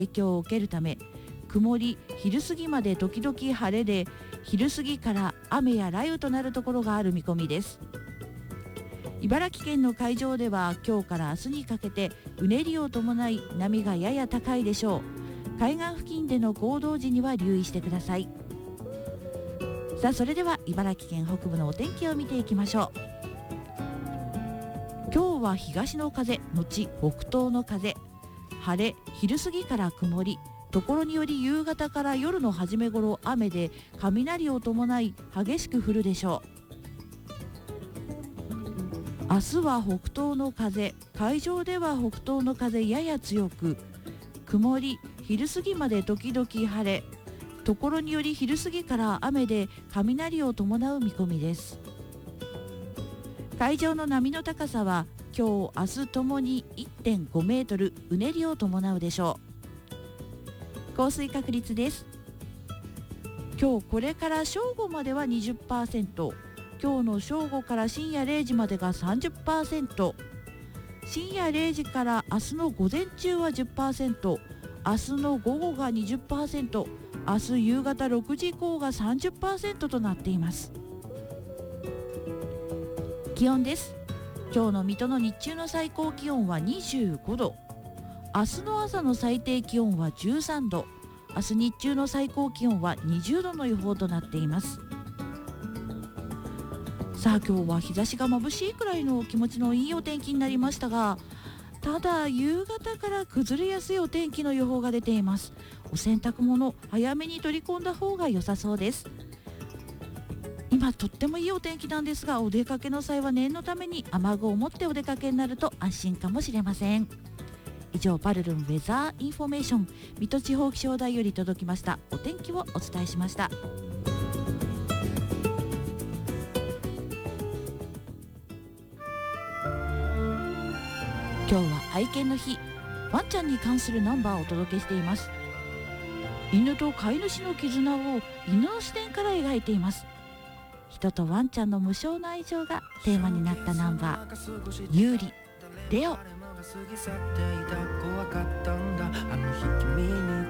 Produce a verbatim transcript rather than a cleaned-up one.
影響を受けるため、曇り、昼過ぎまで時々晴れで、昼過ぎから雨や雷雨となるところがある見込みです。茨城県の海上では今日から明日にかけてうねりを伴い波がやや高いでしょう。海岸付近での行動時には留意してください。さあ、それでは茨城県北部のお天気を見ていきましょう。今日は東の風のち北東の風、晴れ、昼過ぎから曇り、ところにより夕方から夜の初め頃雨で雷を伴い激しく降るでしょう。明日は北東の風、海上では北東の風やや強く、曇り、昼過ぎまで時々晴れ、ところにより昼過ぎから雨で雷を伴う見込みです。海上の波の高さは今日明日ともに いってんごメートル、うねりを伴うでしょう。降水確率です。今日これから正午までは にじゅっパーセント、今日の正午から深夜れいじまでが さんじゅっパーセント、深夜れいじから明日の午前中は じゅっパーセント、明日の午後が にじゅっパーセント、明日夕方ろくじ以降が さんじゅっパーセント となっています。気温です。今日の水戸の日中の最高気温はにじゅうごど、明日の朝の最低気温はじゅうさんど、明日日中の最高気温はにじゅうどの予報となっています。さあ、今日は日差しが眩しいくらいの気持ちのいいお天気になりましたが、ただ夕方から崩れやすいお天気の予報が出ています。お洗濯物早めに取り込んだ方が良さそうです。今とってもいいお天気なんですが、お出かけの際は念のために雨具を持ってお出かけになると安心かもしれません。以上、パルルンウェザーインフォメーション水戸地方気象台より届きましたお天気をお伝えしました。今日は愛犬の日、ワンちゃんに関するナンバーをお届けしています。犬と飼い主の絆を犬の視点から描いています。人とワンちゃんの無償の愛情がテーマになったナンバー、ユーリ、レオ。 過ぎ去っていた怖かったんだ、あの日君に